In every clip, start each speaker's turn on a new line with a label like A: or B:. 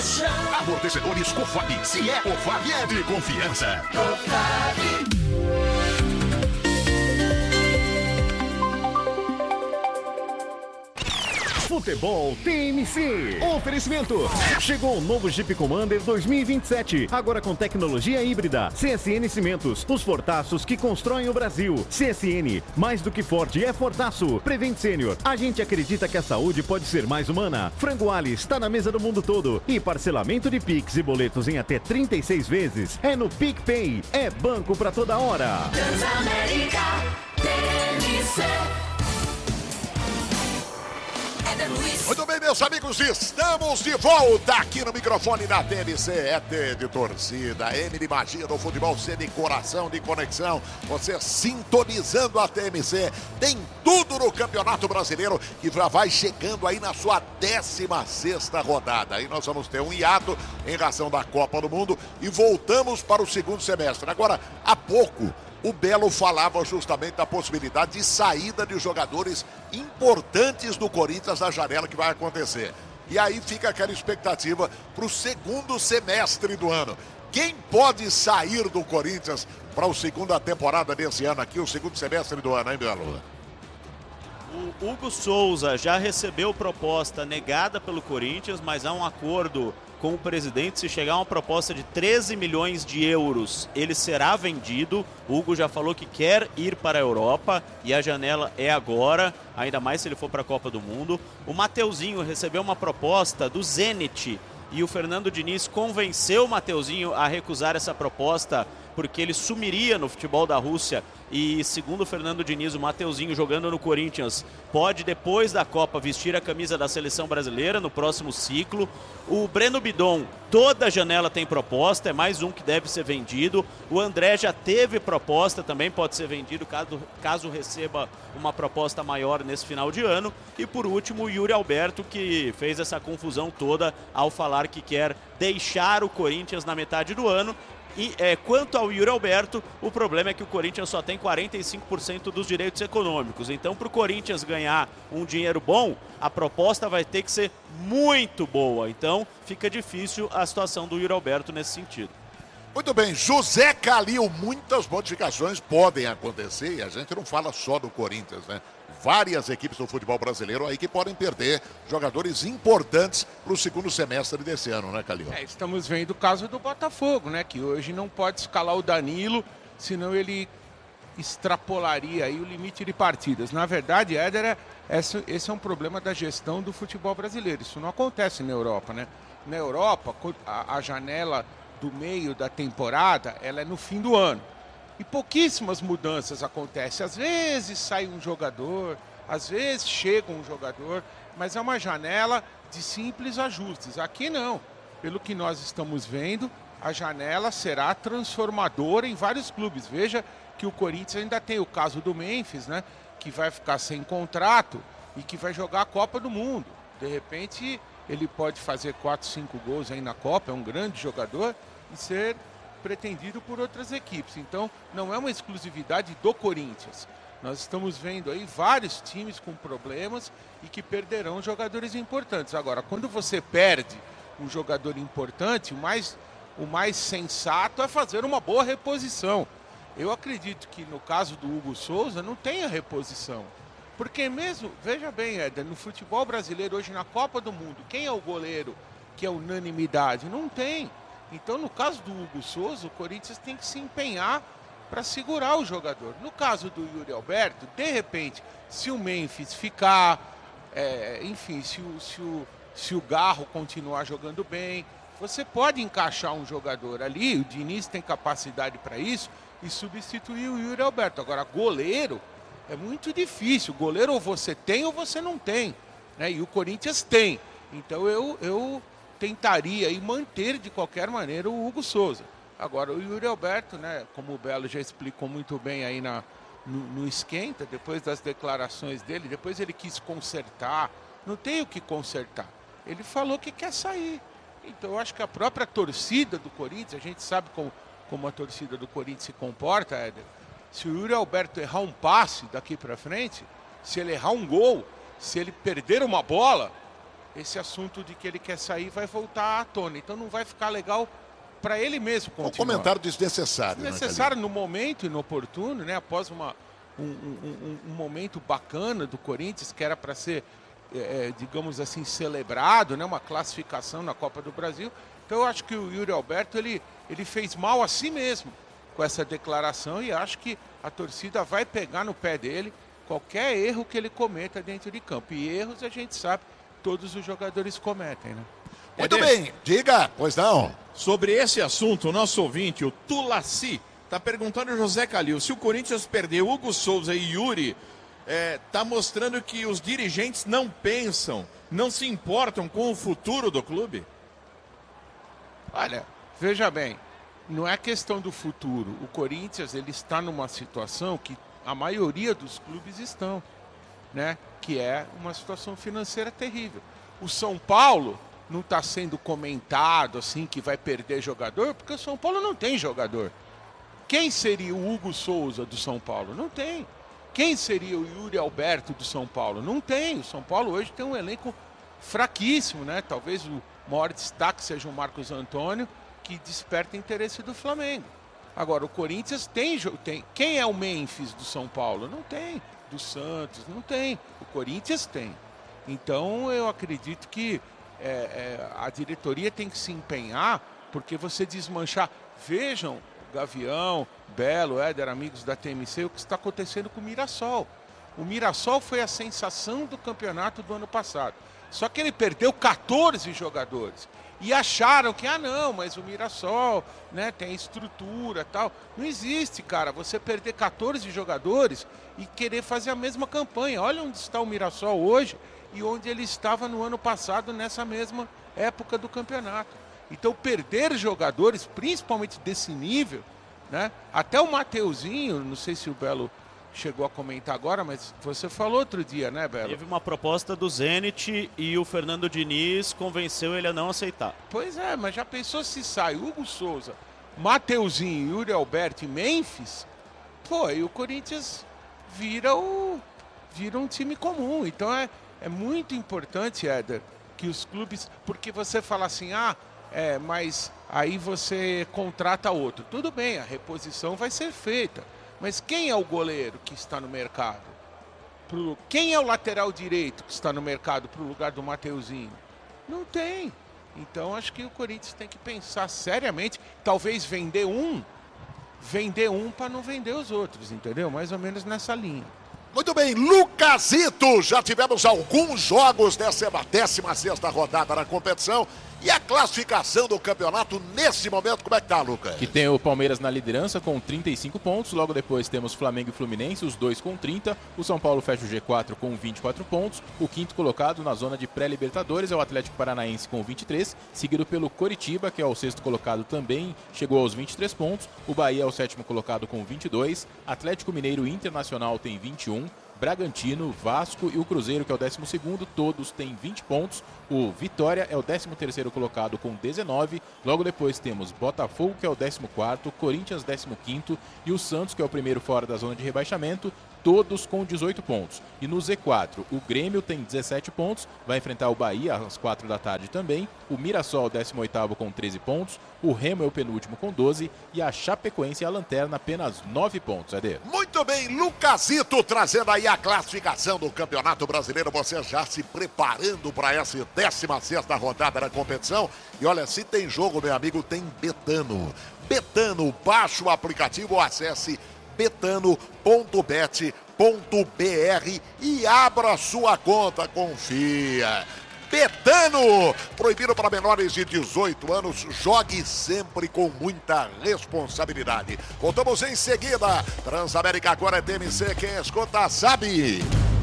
A: Amortecedores Cofap. Se é Cofap, é de confiança.
B: Futebol TMC. Oferecimento. Chegou o novo Jeep Commander 2027. Agora com tecnologia híbrida. CSN Cimentos. Os fortaços que constroem o Brasil. CSN. Mais do que forte é fortaço. Prevent Sênior. A gente acredita que a saúde pode ser mais humana. Frango Ali está na mesa do mundo todo. E parcelamento de Pix e boletos em até 36 vezes. É no PicPay. É banco pra toda hora.
C: Transamérica TMC.
A: Muito bem, meus amigos, estamos de volta aqui no microfone da TMC. É T de torcida, M de magia do futebol, C de coração, de conexão. Você sintonizando a TMC. Tem tudo no Campeonato Brasileiro que já vai chegando aí na sua 16ª rodada. Aí nós vamos ter um hiato em razão da Copa do Mundo e voltamos para o segundo semestre. Agora, há pouco, o Belo falava justamente da possibilidade de saída de jogadores importantes do Corinthians na janela que vai acontecer. E aí fica aquela expectativa para o segundo semestre do ano. Quem pode sair do Corinthians para a segunda temporada desse ano aqui, o segundo semestre do ano, hein, Belo?
D: O Hugo Souza já recebeu proposta negada pelo Corinthians, mas há um acordo com o presidente. Se chegar uma proposta de 13 milhões de euros, ele será vendido. O Hugo já falou que quer ir para a Europa e a janela é agora, ainda mais se ele for para a Copa do Mundo. O Mateuzinho recebeu uma proposta do Zenit e o Fernando Diniz convenceu o Mateuzinho a recusar essa proposta porque ele sumiria no futebol da Rússia. E segundo o Fernando Diniz, o Mateuzinho jogando no Corinthians pode, depois da Copa, vestir a camisa da seleção brasileira no próximo ciclo. O Breno Bidon, toda janela tem proposta, é mais um que deve ser vendido. O André já teve proposta, também pode ser vendido caso receba uma proposta maior nesse final de ano. E por último, o Yuri Alberto, que fez essa confusão toda ao falar que quer deixar o Corinthians na metade do ano. E quanto ao Yuri Alberto, o problema é que o Corinthians só tem 45% dos direitos econômicos. Então, para o Corinthians ganhar um dinheiro bom, a proposta vai ter que ser muito boa. Então, fica difícil a situação do Yuri Alberto nesse sentido.
A: Muito bem, José Calil, muitas modificações podem acontecer e a gente não fala só do Corinthians, né? Várias equipes do futebol brasileiro aí que podem perder jogadores importantes para o segundo semestre desse ano, né, Calil?
E: Estamos vendo o caso do Botafogo, né? Que hoje não pode escalar o Danilo, senão ele extrapolaria aí o limite de partidas. Na verdade, Éder, esse é um problema da gestão do futebol brasileiro. Isso não acontece na Europa, né? Na Europa, a janela do meio da temporada, ela é no fim do ano. E pouquíssimas mudanças acontecem. Às vezes sai um jogador, às vezes chega um jogador, mas é uma janela de simples ajustes. Aqui não. Pelo que nós estamos vendo, a janela será transformadora em vários clubes. Veja que o Corinthians ainda tem o caso do Memphis, né? Que vai ficar sem contrato e que vai jogar a Copa do Mundo. De repente, ele pode fazer 4, 5 gols aí na Copa, é um grande jogador, e ser pretendido por outras equipes. Então, não é uma exclusividade do Corinthians. Nós estamos vendo aí vários times com problemas e que perderão jogadores importantes. Agora, quando você perde um jogador importante, o mais sensato é fazer uma boa reposição. Eu acredito que no caso do Hugo Souza não tenha reposição. Porque mesmo, veja bem, Éder, no futebol brasileiro hoje na Copa do Mundo, quem é o goleiro que é unanimidade? Não tem. Então, no caso do Hugo Souza, o Corinthians tem que se empenhar para segurar o jogador. No caso do Yuri Alberto, de repente, se o Memphis ficar, enfim, se o Garro continuar jogando bem, você pode encaixar um jogador ali, o Diniz tem capacidade para isso, e substituir o Yuri Alberto. Agora, goleiro é muito difícil. Goleiro ou você tem ou você não tem, né? E o Corinthians tem. Então, eu tentaria aí manter de qualquer maneira o Hugo Souza. Agora, o Yuri Alberto, né, como o Belo já explicou muito bem aí no esquenta, depois das declarações dele, depois ele quis consertar, não tem o que consertar. Ele falou que quer sair. Então, eu acho que a própria torcida do Corinthians, a gente sabe como a torcida do Corinthians se comporta, Éder. Se o Yuri Alberto errar um passe daqui para frente, se ele errar um gol, se ele perder uma bola, esse assunto de que ele quer sair vai voltar à tona. Então não vai ficar legal para ele mesmo continuar.
A: Um comentário desnecessário.
E: Desnecessário no momento inoportuno, né? Após um momento bacana do Corinthians, que era para ser, digamos assim, celebrado, né? Uma classificação na Copa do Brasil. Então eu acho que o Yuri Alberto ele fez mal a si mesmo com essa declaração, e acho que a torcida vai pegar no pé dele qualquer erro que ele cometa dentro de campo. E erros a gente sabe, todos os jogadores cometem, né?
A: Muito bem, diga, pois não.
F: Sobre esse assunto, o nosso ouvinte, o Tulaci, está perguntando ao José Calil, se o Corinthians perder Hugo Souza e Yuri, está mostrando que os dirigentes não pensam, não se importam com o futuro do clube?
E: Olha, veja bem, não é questão do futuro. O Corinthians ele está numa situação que a maioria dos clubes estão, né? Que é uma situação financeira terrível. O São Paulo não está sendo comentado assim que vai perder jogador, porque o São Paulo não tem jogador. Quem seria o Hugo Souza do São Paulo? Não tem. Quem seria o Yuri Alberto do São Paulo? Não tem. O São Paulo hoje tem um elenco fraquíssimo, né? Talvez o maior destaque seja o Marcos Antônio, que desperta interesse do Flamengo. Agora, o Corinthians tem. Quem é o Memphis do São Paulo? Não tem. Do Santos? Não tem. O Corinthians tem. Então, eu acredito que a diretoria tem que se empenhar, porque você desmanchar. Vejam, Gavião, Belo, Éder, amigos da TMC, o que está acontecendo com o Mirassol. O Mirassol foi a sensação do campeonato do ano passado. Só que ele perdeu 14 jogadores. E acharam que, mas o Mirassol, né, tem estrutura e tal. Não existe, cara, você perder 14 jogadores e querer fazer a mesma campanha. Olha onde está o Mirassol hoje e onde ele estava no ano passado, nessa mesma época do campeonato. Então, perder jogadores, principalmente desse nível, né? Até o Mateuzinho, não sei se o Belo chegou a comentar agora, mas você falou outro dia, né, Belo?
D: Teve uma proposta do Zenit e o Fernando Diniz convenceu ele a não aceitar.
E: Pois é, mas já pensou se sai Hugo Souza, Mateuzinho, Yuri Alberto e Memphis? Pô, aí o Corinthians vira um time comum. Então é muito importante, Éder, que os clubes... Porque você fala assim, mas aí você contrata outro. Tudo bem, a reposição vai ser feita. Mas quem é o goleiro que está no mercado? Quem é o lateral direito que está no mercado para o lugar do Mateuzinho? Não tem. Então acho que o Corinthians tem que pensar seriamente, talvez vender um para não vender os outros, entendeu? Mais ou menos nessa linha.
A: Muito bem, Lucasito, já tivemos alguns jogos dessa 16ª rodada na competição. E a classificação do campeonato nesse momento, como é que tá, Lucas?
G: Que tem o Palmeiras na liderança com 35 pontos, logo depois temos Flamengo e Fluminense, os dois com 30, o São Paulo fecha o G4 com 24 pontos, o quinto colocado na zona de pré-libertadores é o Atlético Paranaense com 23, seguido pelo Coritiba, que é o sexto colocado também, chegou aos 23 pontos, o Bahia é o sétimo colocado com 22, Atlético Mineiro e Internacional tem 21, Bragantino, Vasco e o Cruzeiro, que é o 12º, todos têm 20 pontos. O Vitória é o 13º colocado com 19. Logo depois temos Botafogo, que é o 14º, Corinthians 15º e o Santos, que é o primeiro fora da zona de rebaixamento, todos com 18 pontos. E no Z4, o Grêmio tem 17 pontos, vai enfrentar o Bahia às 4 da tarde também. O Mirassol, 18º com 13 pontos. O Remo é o penúltimo com 12 e a Chapecoense é a lanterna, apenas 9 pontos, Eder.
A: Muito bem, Lucasito trazendo aí a classificação do Campeonato Brasileiro. Você já se preparando para essa 16ª rodada da competição. E olha, se tem jogo, meu amigo, tem Betano. Betano, baixe o aplicativo ou acesse betano.bet.br e abra sua conta, confia. Betano, proibido para menores de 18 anos, jogue sempre com muita responsabilidade. Voltamos em seguida. Transamérica agora é TMC, quem escuta sabe.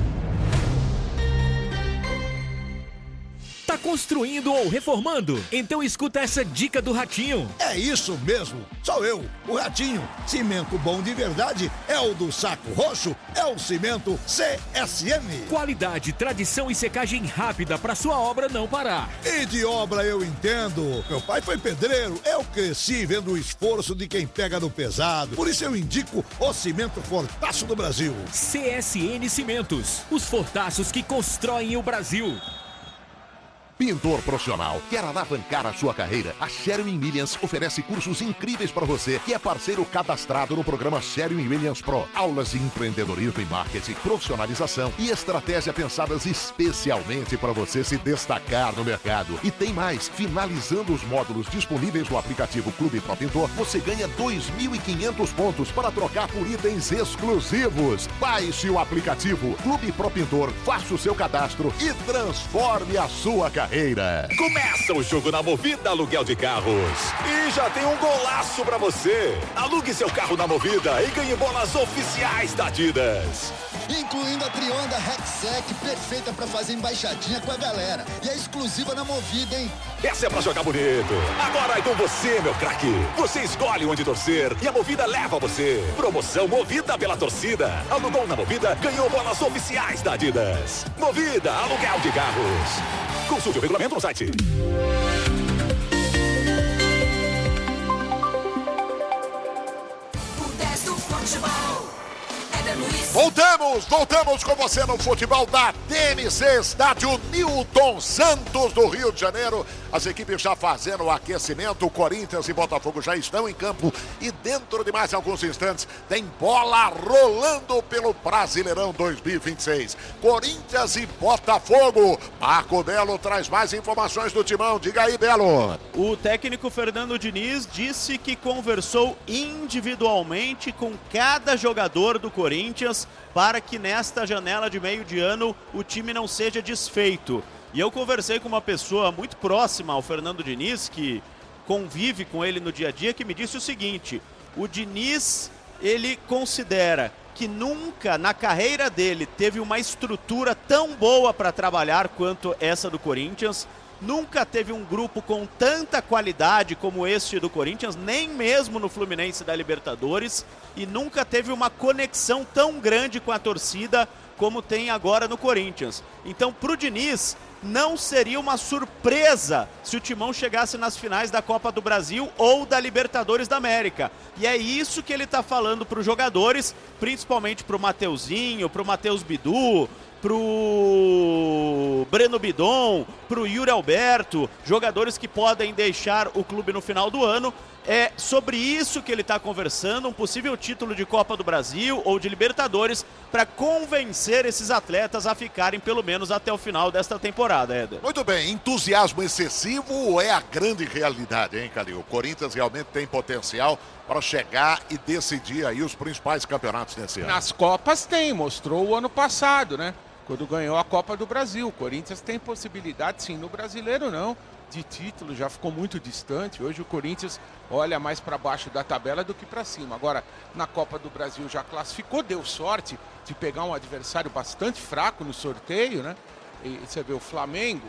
H: Tá construindo ou reformando? Então escuta essa dica do Ratinho.
I: É isso mesmo, sou eu, o Ratinho. Cimento bom de verdade é o do Saco Roxo, é o cimento CSN.
H: Qualidade, tradição e secagem rápida para sua obra não parar.
I: E de obra eu entendo. Meu pai foi pedreiro, eu cresci vendo o esforço de quem pega no pesado. Por isso eu indico o cimento Fortaço do Brasil.
H: CSN Cimentos, os fortaços que constroem o Brasil.
A: pintor profissional. Quer alavancar a sua carreira? A Sherwin-Williams oferece cursos incríveis para você, que é parceiro cadastrado no programa Sherwin-Williams Pro. Aulas de empreendedorismo e marketing, profissionalização e estratégia pensadas especialmente para você se destacar no mercado. E tem mais, finalizando os módulos disponíveis no aplicativo Clube Pro Pintor, você ganha 2.500 pontos para trocar por itens exclusivos. Baixe o aplicativo Clube Pro Pintor, faça o seu cadastro e transforme a sua carreira.
J: Começa o jogo na Movida Aluguel de Carros. E já tem um golaço pra você. Alugue seu carro na Movida e ganhe bolas oficiais da Adidas.
K: Incluindo a Trionda Rexec, perfeita pra fazer embaixadinha com a galera. E é exclusiva na Movida, hein?
J: Essa é pra jogar bonito. Agora é com você, meu craque. Você escolhe onde torcer e a Movida leva você. Promoção Movida pela torcida. Alugou na Movida, ganhou bolas oficiais da Adidas. Movida Aluguel de Carros. Consulte o regulamento no site.
C: O 10 do futebol.
A: Voltamos com você no futebol da TNC, estádio Newton Santos do Rio de Janeiro. As equipes já fazendo o aquecimento, o Corinthians e Botafogo já estão em campo e dentro de mais alguns instantes tem bola rolando pelo Brasileirão 2026. Corinthians e Botafogo. Marco Belo traz mais informações do timão. Diga aí, Belo.
D: O técnico Fernando Diniz disse que conversou individualmente com cada jogador do Corinthians para que nesta janela de meio de ano o time não seja desfeito. E eu conversei com uma pessoa muito próxima ao Fernando Diniz, que convive com ele no dia a dia, que me disse o seguinte: o Diniz, ele considera que nunca na carreira dele teve uma estrutura tão boa para trabalhar quanto essa do Corinthians. Nunca teve um grupo com tanta qualidade como este do Corinthians, nem mesmo no Fluminense da Libertadores, e nunca teve uma conexão tão grande com a torcida como tem agora no Corinthians. Então, para o Diniz, não seria uma surpresa se o Timão chegasse nas finais da Copa do Brasil ou da Libertadores da América. E é isso que ele está falando para os jogadores, principalmente para o Mateuzinho, para o Matheus Bidu, pro Breno Bidon, pro Yuri Alberto, jogadores que podem deixar o clube no final do ano. É sobre isso que ele está conversando, um possível título de Copa do Brasil ou de Libertadores, para convencer esses atletas a ficarem pelo menos até o final desta temporada, Éder.
A: Muito bem, entusiasmo excessivo é a grande realidade, hein, Calil? O Corinthians realmente tem potencial para chegar e decidir aí os principais campeonatos nesse ano.
E: Nas Copas tem, mostrou o ano passado, né? Quando ganhou a Copa do Brasil. O Corinthians tem possibilidade, sim, no Brasileiro não, de título, já ficou muito distante. Hoje o Corinthians olha mais para baixo da tabela do que para cima. Agora, na Copa do Brasil já classificou, deu sorte de pegar um adversário bastante fraco no sorteio, né? E você vê o Flamengo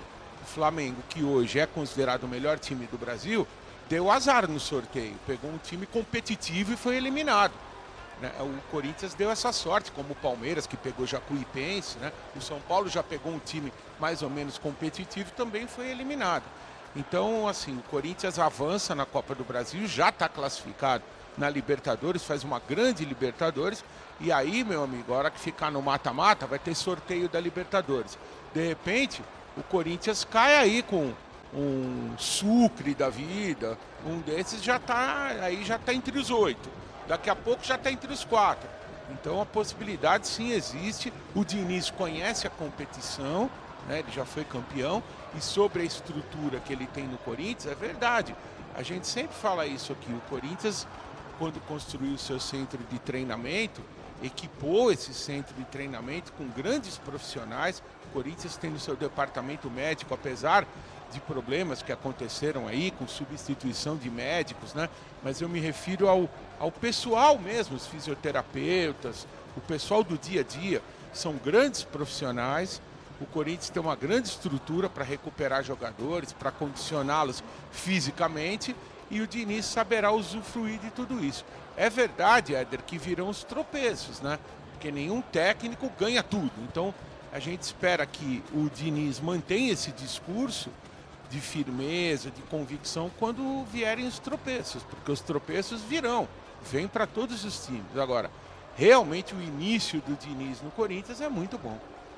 E: que hoje é considerado o melhor time do Brasil, deu azar no sorteio, pegou um time competitivo e foi eliminado. O Corinthians deu essa sorte, como o Palmeiras, que pegou Jacuipense, né? O São Paulo já pegou um time mais ou menos competitivo e também foi eliminado. Então, assim, o Corinthians avança na Copa do Brasil, já está classificado na Libertadores, faz uma grande Libertadores, e aí, meu amigo, a hora que ficar no mata-mata, vai ter sorteio da Libertadores. De repente, o Corinthians cai aí com um Sucre da vida, um desses já está entre os 8. Daqui a pouco já está entre os 4. Então a possibilidade sim existe. O Diniz conhece a competição, né? Ele já foi campeão. E sobre a estrutura que ele tem no Corinthians, é verdade. A gente sempre fala isso aqui. O Corinthians, quando construiu o seu centro de treinamento, equipou esse centro de treinamento com grandes profissionais. O Corinthians tem no seu departamento médico, apesar de problemas que aconteceram aí com substituição de médicos, né? Mas eu me refiro ao pessoal mesmo, os fisioterapeutas, o pessoal do dia a dia, são grandes profissionais. O Corinthians tem uma grande estrutura para recuperar jogadores, para condicioná-los fisicamente, e o Diniz saberá usufruir de tudo isso. É verdade, Éder, que virão os tropeços, né? Porque nenhum técnico ganha tudo. Então, a gente espera que o Diniz mantenha esse discurso de firmeza, de convicção, quando vierem os tropeços, porque os tropeços virão, vêm para todos os times. Agora, realmente o início do Diniz no Corinthians é muito bom.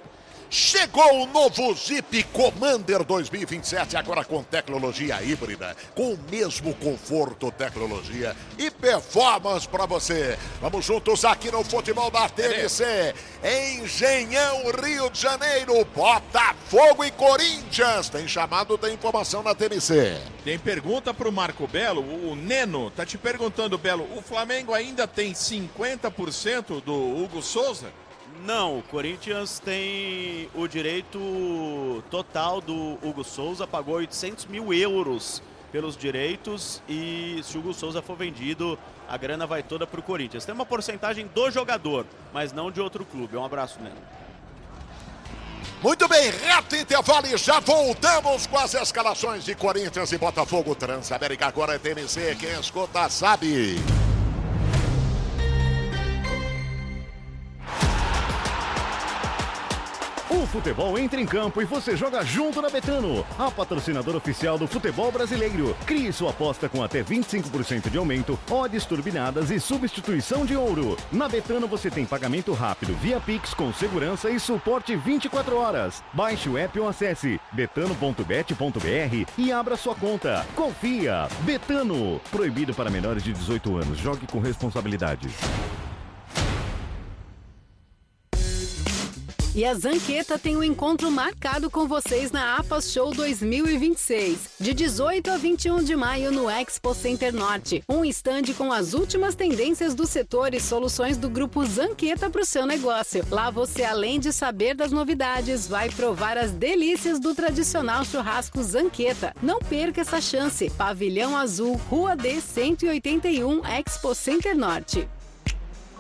A: Chegou o novo Jeep Commander 2027, agora com tecnologia híbrida, com o mesmo conforto, tecnologia e performance para você. Vamos juntos aqui no futebol da TNC, Engenhão, Rio de Janeiro, Botafogo e Corinthians. Tem chamado, tem informação na TNC.
F: Tem pergunta pro Marco Belo, o Neno tá te perguntando, Belo, o Flamengo ainda tem 50% do Hugo Souza?
D: Não, o Corinthians tem o direito total do Hugo Souza, pagou 800 mil euros pelos direitos e se o Hugo Souza for vendido, a grana vai toda para o Corinthians. Tem uma porcentagem do jogador, mas não de outro clube. Um abraço, Neno.
A: Muito bem, reto intervalo e já voltamos com as escalações de Corinthians e Botafogo. Transamérica agora é TNC, quem escuta sabe.
B: O futebol entra em campo e você joga junto na Betano, a patrocinadora oficial do futebol brasileiro. Crie sua aposta com até 25% de aumento, odds turbinadas e substituição de ouro. Na Betano você tem pagamento rápido via Pix com segurança e suporte 24 horas. Baixe o app ou acesse betano.bet.br e abra sua conta. Confia! Betano. Proibido para menores de 18 anos. Jogue com responsabilidade.
L: E a Zanqueta tem um encontro marcado com vocês na APAS Show 2026, de 18 a 21 de maio no Expo Center Norte. Um estande com as últimas tendências do setor e soluções do grupo Zanqueta para o seu negócio. Lá você, além de saber das novidades, vai provar as delícias do tradicional churrasco Zanqueta. Não perca essa chance. Pavilhão Azul, Rua D 181, Expo Center Norte.